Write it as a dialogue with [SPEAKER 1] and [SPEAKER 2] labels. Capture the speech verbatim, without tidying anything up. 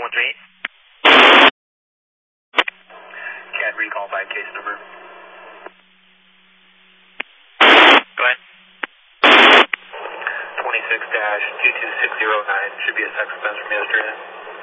[SPEAKER 1] one three eight.
[SPEAKER 2] C A D recall by case number.
[SPEAKER 1] Go ahead.
[SPEAKER 2] twenty-six dash two two six zero nine should be a sex offense from yesterday.